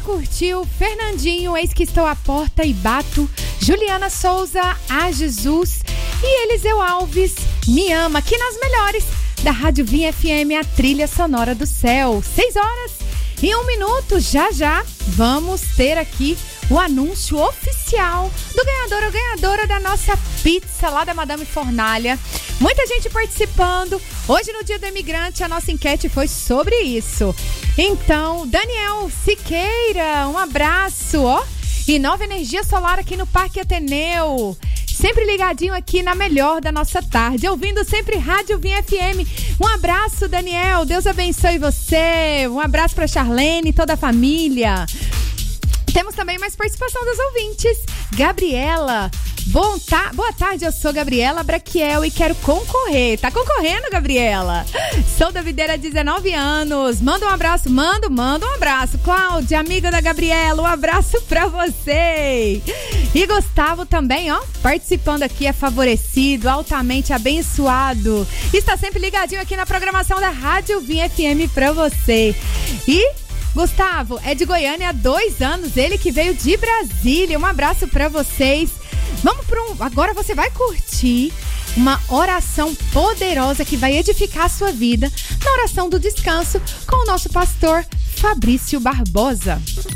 curtiu? Fernandinho, Eis que Estou à Porta e Bato. Juliana Souza, A Jesus. E Eliseu Alves, Me Ama, aqui nas melhores da Rádio Vinha FM, a trilha sonora do céu. 6h01. Já vamos ter aqui o anúncio oficial do ganhador ou ganhadora da nossa pizza lá da Madame Fornalha. Muita gente participando. Hoje, no Dia do Imigrante, a nossa enquete foi sobre isso. Então, Daniel Siqueira, um abraço, ó. E Nova Energia Solar aqui no Parque Ateneu. Sempre ligadinho aqui na melhor da nossa tarde, ouvindo sempre Rádio Vinha FM. Um abraço, Daniel. Deus abençoe você. Um abraço para Charlene e toda a família. Temos também mais participação dos ouvintes. Gabriela. Boa tarde, eu sou Gabriela Braquiel e quero concorrer. Tá concorrendo, Gabriela? Sou da Videira, 19 anos. Manda um abraço, manda um abraço. Cláudia, amiga da Gabriela, um abraço pra você. E Gustavo também, ó, participando aqui, é favorecido, altamente abençoado. Está sempre ligadinho aqui na programação da Rádio Vinha FM pra você. E Gustavo é de Goiânia há 2 anos, ele que veio de Brasília. Um abraço pra vocês. Vamos agora você vai curtir uma oração poderosa que vai edificar a sua vida na oração do descanso com o nosso pastor Fabrício Barbosa.